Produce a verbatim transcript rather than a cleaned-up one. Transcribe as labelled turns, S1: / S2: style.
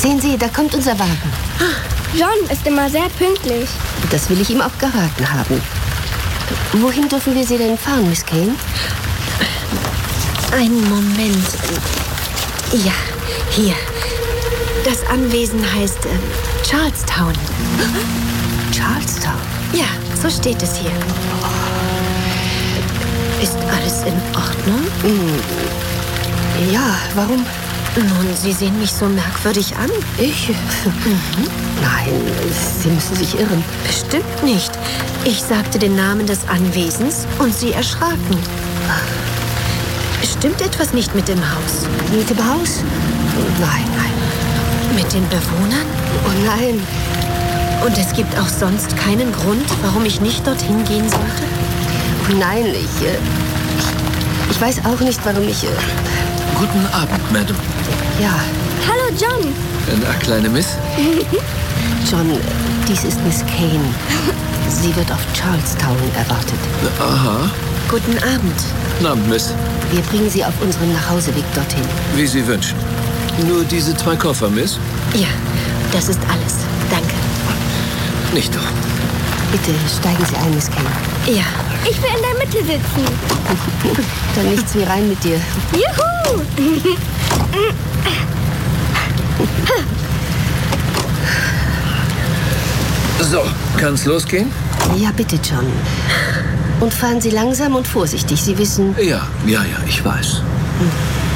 S1: Sehen Sie, da kommt unser Wagen.
S2: John ist immer sehr pünktlich.
S1: Das will ich ihm auch geraten haben. Wohin dürfen wir Sie denn fahren, Miss Kane?
S3: Einen Moment. Ja, hier. Das Anwesen heißt äh, Charlestown.
S1: Charlestown?
S3: Ja, so steht es hier. Ist alles in Ordnung?
S1: Ja, warum?
S3: Nun, Sie sehen mich so merkwürdig an.
S1: Ich? Mhm. Nein, Sie müssen sich irren.
S3: Bestimmt nicht. Ich sagte den Namen des Anwesens und Sie erschraken. Stimmt etwas nicht mit dem Haus?
S1: Mit dem Haus? Nein, nein.
S3: Mit den Bewohnern?
S1: Oh nein.
S3: Und es gibt auch sonst keinen Grund, warum ich nicht dorthin gehen sollte?
S1: Oh nein, ich, äh, ich... Ich weiß auch nicht, warum ich... Äh,
S4: Guten Abend, Madam.
S1: ja,
S2: Hallo, John.
S4: Na, kleine Miss?
S1: John, dies ist Miss Kane. Sie wird auf Charlestown erwartet.
S4: Aha.
S3: Guten Abend.
S4: Guten Abend, Miss.
S1: Wir bringen Sie auf unserem Nachhauseweg dorthin.
S4: Wie Sie wünschen. Nur diese zwei Koffer, Miss?
S3: Ja, das ist alles. Danke.
S4: Nicht doch.
S1: Bitte steigen Sie ein, Miss Kane.
S3: Ja,
S2: Ich will in der Mitte sitzen.
S1: Dann nichts wie rein mit dir.
S2: Juhu!
S4: So, kann's losgehen?
S1: Ja, bitte, John. Und fahren Sie langsam und vorsichtig. Sie wissen...
S4: Ja, ja, ja, ich weiß.